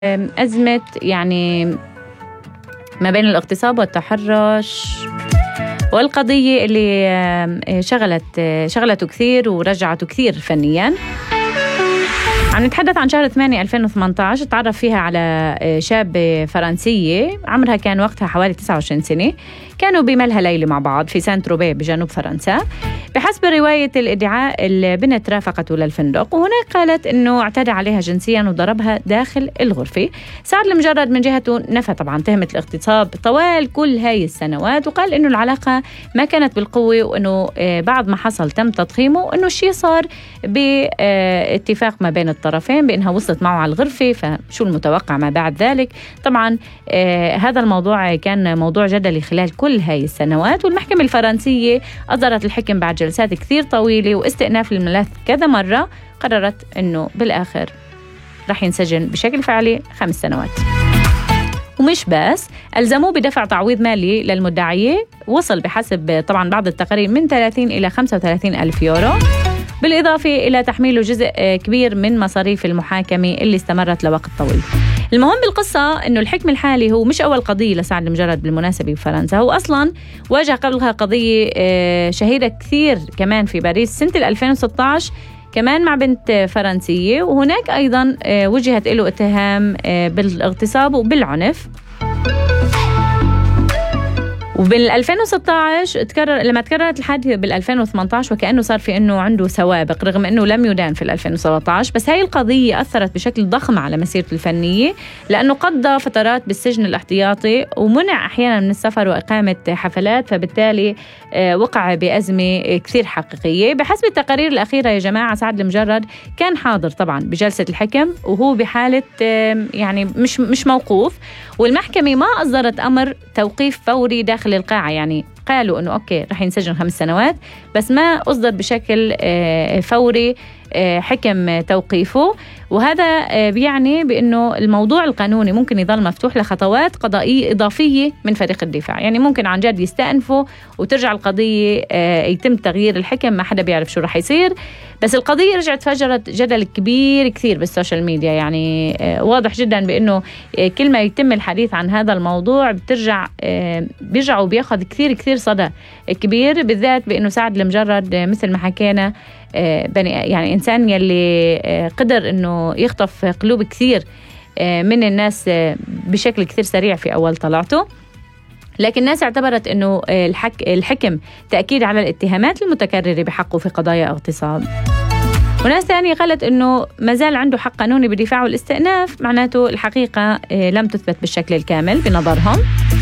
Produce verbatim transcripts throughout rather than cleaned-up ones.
أزمة يعني ما بين الاغتصاب والتحرش والقضية اللي شغلت شغلته كثير ورجعته كثير فنيا. عم نتحدث عن شهر ثمانية ألفين وثمانية عشر تعرف فيها على شابة فرنسية عمرها كان وقتها حوالي تسعة وعشرين سنة، كانوا بملهى ليلة مع بعض في سانت روبيه بجنوب فرنسا. بحسب رواية الادعاء البنت رافقته للفندق، وهناك قالت انه اعتدى عليها جنسيا وضربها داخل الغرفة. سعد المجرد من جهته نفى طبعا تهمة الاغتصاب طوال كل هاي السنوات، وقال انه العلاقة ما كانت بالقوة، وانه بعد ما حصل تم تضخيمه، وانه الشيء صار باتفاق ما بين الطرفين بانها وصلت معه على الغرفة، فشو المتوقع ما بعد ذلك. طبعا هذا الموضوع كان موضوع جدلي خلال كل هاي السنوات، والمحكمة الفرنسية أصدرت الحكم بعد جلسات كثير طويلة واستئناف الملف كذا مرة. قررت أنه بالآخر رح ينسجن بشكل فعلي خمس سنوات. ومش بس، ألزموه بدفع تعويض مالي للمدعية وصل بحسب طبعا بعض التقارير من ثلاثين إلى خمسة وثلاثين ألف يورو، بالإضافة إلى تحميله جزء كبير من مصاريف المحاكمة اللي استمرت لوقت طويل. المهم بالقصة إنه الحكم الحالي هو مش أول قضية لسعد المجرد بالمناسبة بفرنسا، هو أصلاً واجه قبلها قضية شهيرة كثير كمان في باريس سنة ألفين وستة عشر كمان مع بنت فرنسية، وهناك أيضاً وجهت له اتهام بالاغتصاب وبالعنف. وبال ألفين وستة عشر تكرر لما تكررت الحادثة بال ألفين وثمانية عشر، وكأنه صار في إنه عنده سوابق رغم إنه لم يدان في ألفين وسبعة عشر. بس هاي القضية أثرت بشكل ضخم على مسيرته الفنية، لأنه قضى فترات بالسجن الاحتياطي ومنع أحيانا من السفر وإقامة حفلات، فبالتالي وقع بأزمة كثير حقيقية. بحسب التقارير الأخيرة يا جماعة، سعد المجرد كان حاضر طبعا بجلسة الحكم وهو بحالة يعني مش مش موقوف، والمحكمة ما أصدرت أمر توقيف فوري داخل القاعة. يعني قالوا أنه أوكي رح ينسجن خمس سنوات، بس ما أصدر بشكل فوري حكم توقيفه. وهذا بيعني بأنه الموضوع القانوني ممكن يظل مفتوح لخطوات قضائية إضافية من فريق الدفاع. يعني ممكن عن جد يستأنفوا وترجع القضية يتم تغيير الحكم، ما حدا بيعرف شو رح يصير. بس القضية رجعت فجرت جدل كبير كثير بالسوشيال ميديا. يعني واضح جدا بأنه كل ما يتم الحديث عن هذا الموضوع بترجع بيرجع وبياخذ كثير كثير صدى كبير، بالذات بأنه سعد المجرد مثل ما حكينا بني يعني إنسان يلي قدر أنه يخطف قلوب كثير من الناس بشكل كثير سريع في أول طلعته. لكن الناس اعتبرت أنه الحك الحكم تأكيد على الاتهامات المتكررة بحقه في قضايا اغتصاب، وناس ثانية قالت أنه ما زال عنده حق قانوني بالدفاع والاستئناف، معناته الحقيقة لم تثبت بالشكل الكامل بنظرهم.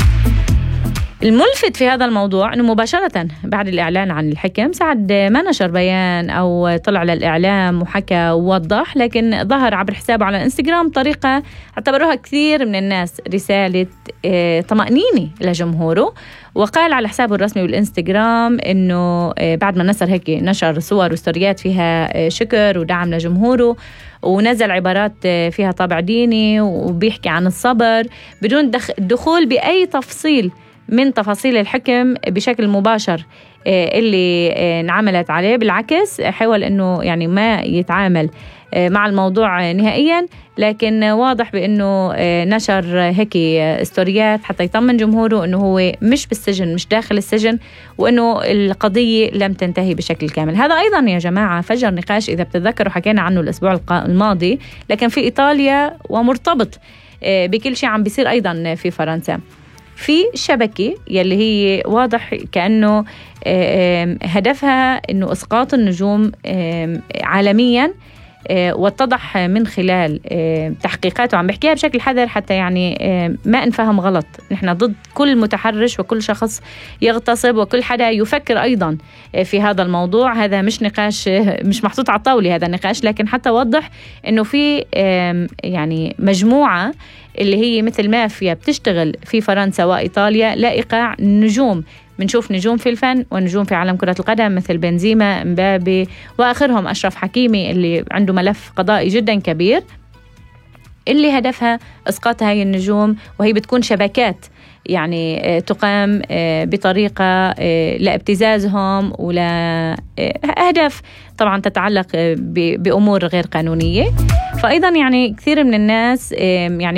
الملفت في هذا الموضوع أنه مباشرة بعد الإعلان عن الحكم سعد ما نشر بيان أو طلع للإعلام وحكى ووضح، لكن ظهر عبر حسابه على إنستغرام طريقة اعتبروها كثير من الناس رسالة طمأنينة لجمهوره. وقال على حسابه الرسمي بالإنستغرام أنه بعد ما نشر هيك نشر صور وستوريات فيها شكر ودعم لجمهوره، ونزل عبارات فيها طابع ديني وبيحكي عن الصبر بدون دخول بأي تفصيل من تفاصيل الحكم بشكل مباشر اللي انعملت عليه. بالعكس حاول انه يعني ما يتعامل مع الموضوع نهائيا، لكن واضح بانه نشر هيك ستوريات حتى يطمن جمهوره انه هو مش بالسجن، مش داخل السجن، وانه القضية لم تنتهي بشكل كامل. هذا ايضا يا جماعة فجر نقاش اذا بتتذكروا حكينا عنه الاسبوع الماضي، لكن في ايطاليا ومرتبط بكل شيء عم بيصير ايضا في فرنسا. في شبكة يلي هي واضح كأنه هدفها أنه إسقاط النجوم عالميا، واتضح من خلال تحقيقاته، عم بحكيها بشكل حذر حتى يعني ما انفهم غلط. نحن ضد كل متحرش وكل شخص يغتصب وكل حدا يفكر أيضا في هذا الموضوع. هذا مش نقاش مش محطوط على الطاولة هذا النقاش، لكن حتى وضح أنه في يعني مجموعة اللي هي مثل مافيا بتشتغل في فرنسا وإيطاليا لإيقاع نجوم. بنشوف نجوم في الفن ونجوم في عالم كرة القدم مثل بنزيما، مبابي، وآخرهم أشرف حكيمي اللي عنده ملف قضائي جدا كبير، اللي هدفها إسقاط هاي النجوم. وهي بتكون شبكات يعني تقام بطريقة لابتزازهم ولا أهداف طبعا تتعلق بأمور غير قانونية. فأيضا يعني كثير من الناس يعني